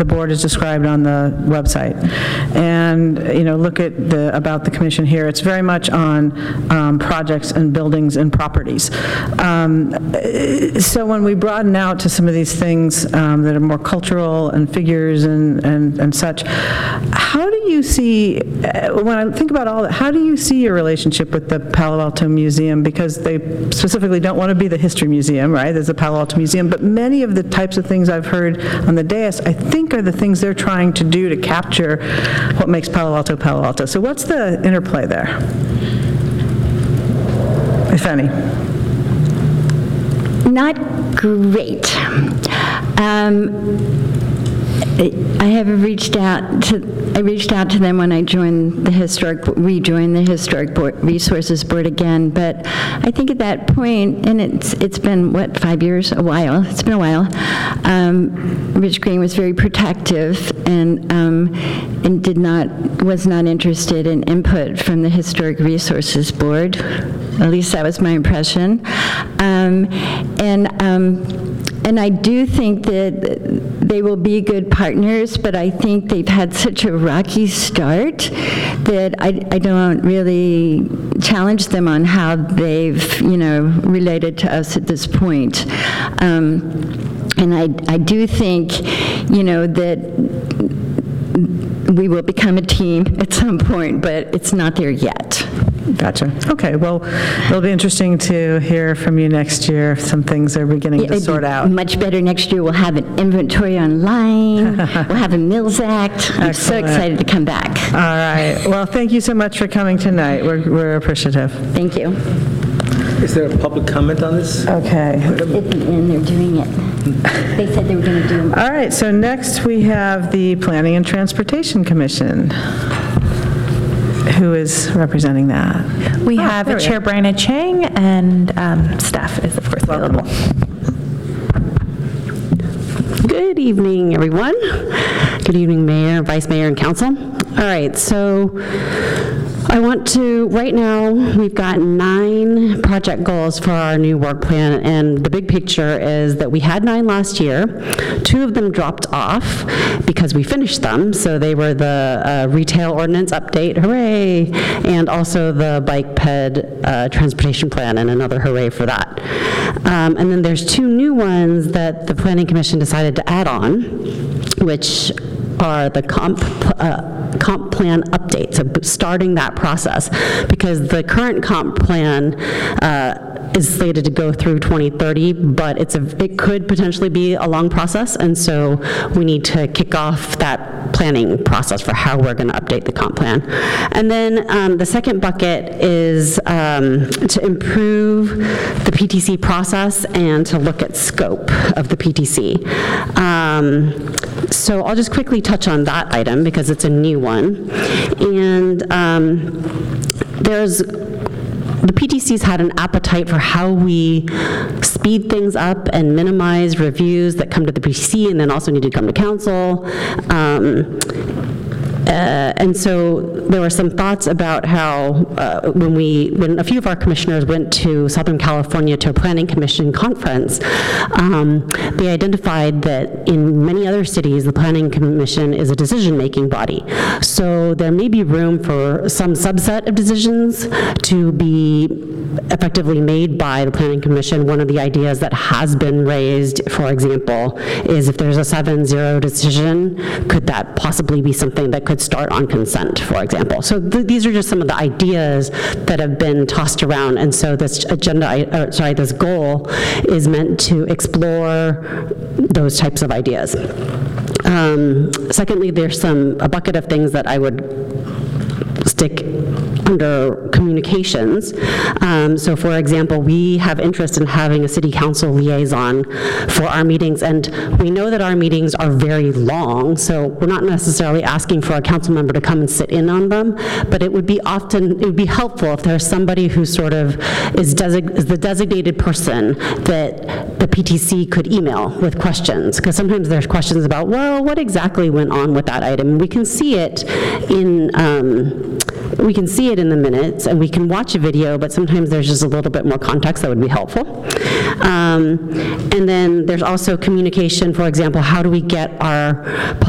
the board is described on the website. And, look at about the commission here. It's very much on projects and buildings and properties. So when we broaden out to some of these things that are more cultural and figures and such, how do you see, when I think about all that, how do you see your relationship with the Palo Alto Museum? Because they specifically don't want to be the history museum, right? There's a Palo Alto Museum, but many of the types of things I've heard on the dais, I think, are the things they're trying to do to capture what makes Palo Alto Palo Alto. So what's the interplay there, if any? Not great. I have reached out to them when I rejoined the Historic Resources Board again, but I think at that point, and it's been, 5 years? A while. It's been a while. Rich Green was very protective and was not interested in input from the Historic Resources Board. At least that was my impression. And I do think that they will be good partners, but I think they've had such a rocky start that I don't really challenge them on how they've, related to us at this point. And I do think, that we will become a team at some point, but it's not there yet. Gotcha. Okay, well, it'll be interesting to hear from you next year if some things are beginning to sort out. Much better next year. We'll have an inventory online. We'll have a Mills Act. I'm so excited to come back. All right. Well, thank you so much for coming tonight. We're appreciative. Thank you. Is there a public comment on this? Okay. At the end, they're doing it. They said they were going to do them. All right, so next we have the Planning and Transportation Commission. Who is representing that? We have Chair Brianna Chang, and staff is, of course, available. Good evening, everyone. Good evening, Mayor, Vice Mayor, and Council. All right, so I want to, right now, we've got 9 project goals for our new work plan, and the big picture is that we had 9 last year. 2 of them dropped off because we finished them, so they were the retail ordinance update, hooray, and also the bike ped transportation plan, and another hooray for that. And then there's 2 new ones that the Planning Commission decided to add on, which are the comp plan update, so starting that process, because the current comp plan is slated to go through 2030, but it could potentially be a long process, and so we need to kick off that planning process for how we're going to update the comp plan. And then the second bucket is to improve the PTC process and to look at scope of the PTC. So I'll just quickly touch on that item because it's a new one. And the PTC's had an appetite for how we speed things up and minimize reviews that come to the PTC and then also need to come to council. And so there were some thoughts about how when a few of our commissioners went to Southern California to a planning commission conference, they identified that in many other cities, the planning commission is a decision-making body. So there may be room for some subset of decisions to be effectively made by the Planning Commission. One of the ideas that has been raised, for example, is if there's a 7-0 decision, could that possibly be something that could start on consent, for example? So these are just some of the ideas that have been tossed around, and so this this goal is meant to explore those types of ideas. Secondly, there's a bucket of things that I would stick under communications. So for example, we have interest in having a city council liaison for our meetings, and we know that our meetings are very long, so we're not necessarily asking for a council member to come and sit in on them, but it would be helpful if there's somebody who sort of is the designated person that the PTC could email with questions, because sometimes there's questions about, well, what exactly went on with that item? We can see it in the minutes, and we can watch a video, but sometimes there's just a little bit more context that would be helpful. And then there's also communication, for example, how do we get our